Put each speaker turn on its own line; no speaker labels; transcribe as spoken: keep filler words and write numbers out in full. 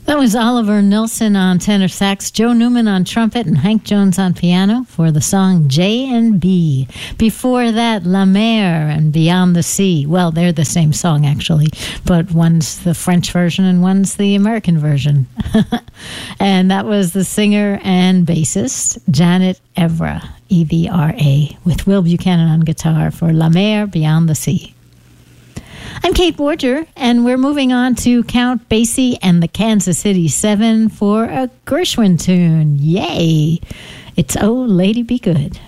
That was Oliver Nilsson on tenor sax, Joe Newman on trumpet, and Hank Jones on piano for the song J and B. Before that, La Mer and Beyond the Sea. Well, they're the same song, actually, but one's the French version and one's the American version. And that was the singer and bassist, Janet Evra, E V R A, with Will Buchanan on guitar for La Mer, Beyond the Sea. I'm Kate Borger, and we're moving on to Count Basie and the Kansas City Seven for a Gershwin tune. Yay! It's Oh, Lady Be Good.